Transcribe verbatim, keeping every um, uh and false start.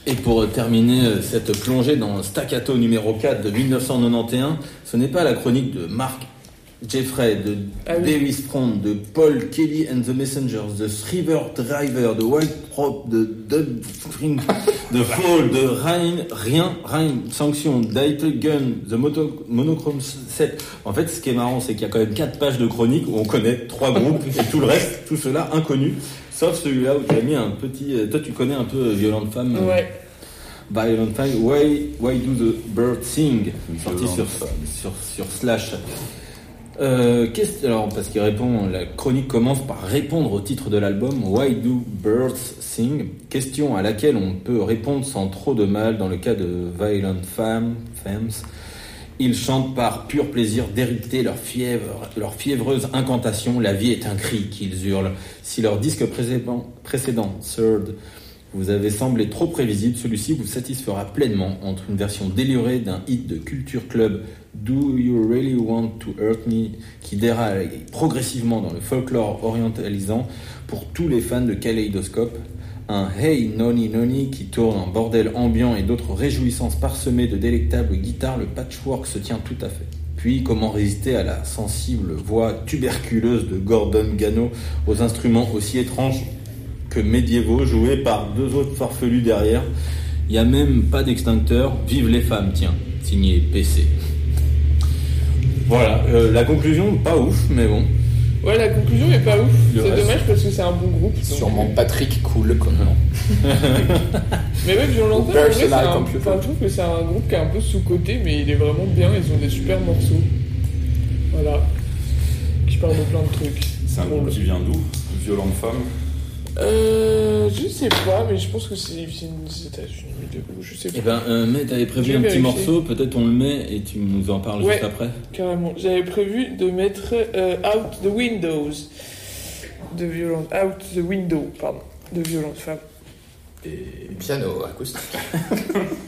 Et pour terminer cette plongée dans Staccato numéro quatre de dix-neuf cent quatre-vingt-onze, ce n'est pas la chronique de Mark Jeffrey, de ah oui. Davis Front, de Paul Kelly and the Messengers, de River Driver, de White Prop, de Doug Spring, de Fall, de Ryan, rien, Ryan, Sanction, Dighton Gun, The Moto, Monochrome sept. En fait, ce qui est marrant, c'est qu'il y a quand même quatre pages de chronique où on connaît trois groupes et tout le reste, tout cela inconnu. Sauf celui-là où tu as mis un petit... Toi, tu connais un peu Violent Femme. Ouais. Violent Femme. Why, why do the birds sing? Sorti sur, sur, sur Slash. Euh, alors, parce qu'il répond... La chronique commence par répondre au titre de l'album. Why do birds sing? Question à laquelle on peut répondre sans trop de mal dans le cas de Violent Femme. Femmes. Ils chantent par pur plaisir d'hériter leur fièvre, leur fiévreuse incantation. La vie est un cri qu'ils hurlent. Si leur disque précédent, précédent Third, vous avez semblé trop prévisible, celui-ci vous satisfera pleinement entre une version délurée d'un hit de Culture Club, Do You Really Want to Hurt Me, qui déraille progressivement dans le folklore orientalisant pour tous les fans de Kaleidoscope, un Hey Noni Noni qui tourne en bordel ambiant et d'autres réjouissances parsemées de délectables guitares, le patchwork se tient tout à fait. Puis, comment résister à la sensible voix tuberculeuse de Gordon Gano aux instruments aussi étranges que médiévaux, joués par deux autres farfelus derrière. Il n'y a même pas d'extincteur. Vive les femmes, tiens, signé P C. Voilà, euh, la conclusion, pas ouf, mais bon. Ouais, la conclusion est pas ouf. Le c'est reste... dommage parce que c'est un bon groupe. Sûrement donc... Patrick cool comme nom. Mais ouais, Violent Femme, en vrai, c'est un... enfin, je trouve que c'est un groupe qui est un peu sous-coté, mais il est vraiment bien. Ils ont des super morceaux. Voilà. Qui parlent de plein de trucs. C'est un bon, groupe qui vient d'où? Violent Femme? Euh, je sais pas, mais je pense que c'est, c'est une États-Unis, je sais pas. Eh ben, euh, mais t'avais prévu un petit morceau, peut-être on le met et tu nous en parles ouais, juste après. Carrément. J'avais prévu de mettre euh, Out the Windows de Violent, Out the Window, pardon, de Violent Femme. Et piano acoustique.